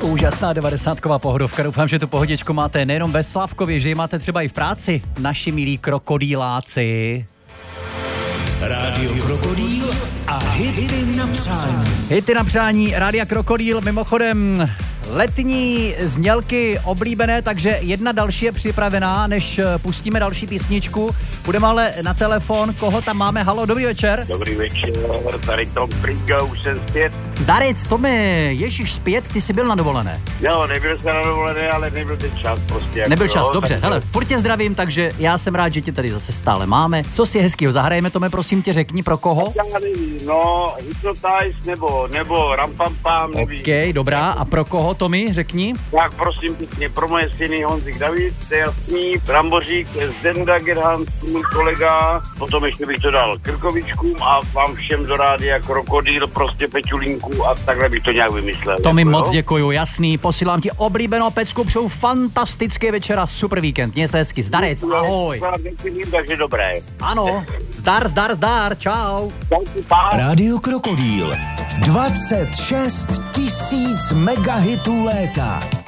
Úžasná 90ková pohodovka. Doufám, že tu pohodičku máte nejenom ve Slavkově, že ji máte třeba i v práci. Naši milí krokodýláci. Rádio Krokodýl a hity na přání. Hity na přání Rádia Krokodýl, mimochodem letní znělky oblíbené, takže jedna další je připravená, než pustíme další písničku. Půjdeme ale na telefon, koho tam máme? Halo, dobrý večer. Dobrý večer, tady Tom Pringa, už jsem zpět. Zdarec, Tome, ježiš, zpět, ty jsi byl na dovolené. No, nebyl jsem na dovolené, ale nebyl ten čas prostě. Jako nebyl čas, dobře, hele, furt tě zdravím, takže já jsem rád, že tě tady zase stále máme. Co si hezkýho zahrajeme, Tome, prosím tě, řekni pro koho? Já nevím, no, Hypnotize nebo Rampampam. OK, dobrá, a pro koho, Tomi, řekni? Tak prosím pěkně, pro moje syny Honzik David, to je jasný, Brambořík, Zdenda Gerhans, můj kolega, potom ještě bych to dal Krkovičkům a vám všem do Rádia Krokodýl, prostě Peťulinku a takhle bych to nějak vymyslel. Tomi, moc děkuju, jasný, posílám ti oblíbenou pecku, přeju fantastický večer a super víkend, měj se hezky, zdarec, ahoj. Takže dobré. Ano, zdar, čau. Rádio Krokodýl, 26 000 megahitů léta.